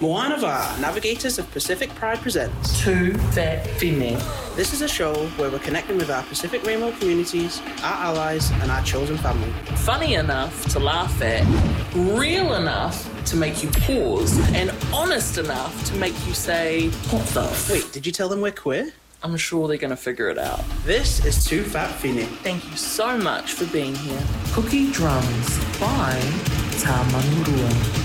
Moana Va, Navigators of Pacific Pride presents Too Fat Fini. This is a show where we're connecting with our Pacific Rainbow communities, our allies, and our chosen family. Funny enough to laugh at, real enough to make you pause, and honest enough to make you say, what the f-? Wait, did you tell them we're queer? I'm sure they're going to figure it out. This is Too Fat Fini. Thank you so much for being here. Cookie Drums by Tamanurua.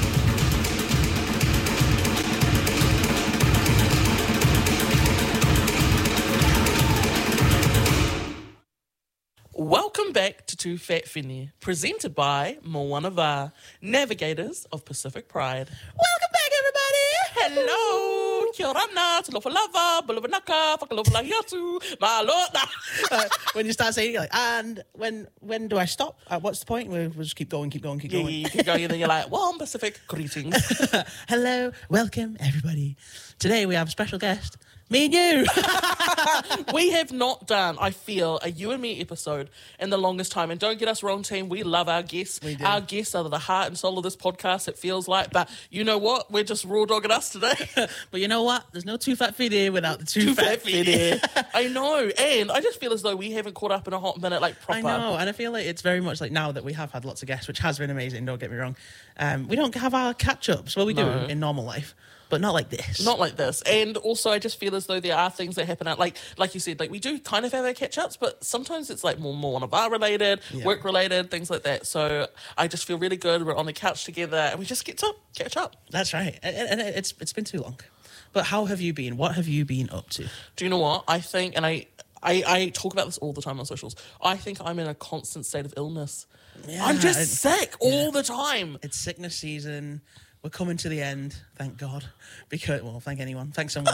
Welcome back to Too Fat Fini, presented by Moana Va, Navigators of Pacific Pride. Welcome back, everybody! Hello! Kia ora, talofa lava, bulova naka, whakalofa lahiatu, malota. When you start saying, you're like, and when do I stop? What's the point? We'll just keep going. Yeah, you keep going, and then you're like, well, Pacific, greetings. Hello, welcome, everybody. Today we have a special guest. Me and you. We have not done, I feel, a you and me episode in the longest time. And don't get us wrong, team. We love our guests. We do. Our guests are the heart and soul of this podcast, it feels like. But you know what? We're just raw dogging us today. But you know what? There's no Too Fat Fini without the Too Fat Fini. I know. And I just feel as though we haven't caught up in a hot minute, like proper. I know. And I feel like it's very much like now that we have had lots of guests, which has been amazing, don't get me wrong. We don't have our catch-ups. Well, we do in normal life. But not like this. Not like this. And also, I just feel as though there are things that happen out, like you said, like we do kind of have our catch-ups, but sometimes it's like more one of our related, work-related, things like that. So I just feel really good. We're on the couch together, and we just get to catch up. That's right. And it's been too long. But how have you been? What have you been up to? Do you know what? I think, and I talk about this all the time on socials, I think I'm in a constant state of illness. Yeah, I'm just sick all the time. It's sickness season. We're coming to the end, thank God. Thank anyone. Thanks someone.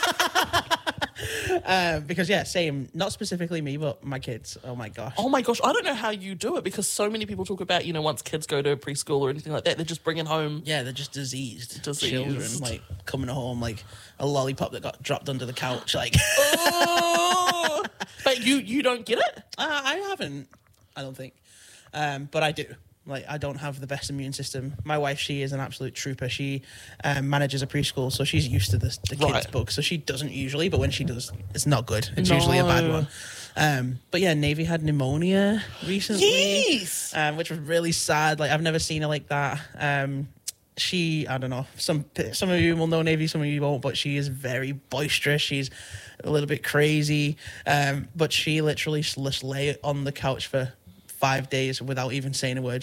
Because, same. Not specifically me, but my kids. Oh, my gosh. Oh, my gosh. I don't know how you do it, because so many people talk about, once kids go to preschool or anything like that, they're just bringing home... Yeah, they're just diseased. Children, coming home, a lollipop that got dropped under the couch, Oh! But you don't get it? I haven't, I don't think. But I do. I don't have the best immune system. My wife, she is an absolute trooper. She manages a preschool, so she's used to the kids' bug. So she doesn't usually, but when she does, it's not good. It's usually a bad one. But yeah, Navy had pneumonia recently. Yes! Which was really sad. I've never seen her like that. I don't know, some of you will know Navy, some of you won't, but she is very boisterous. She's a little bit crazy. But she literally just lay on the couch for 5 days without even saying a word.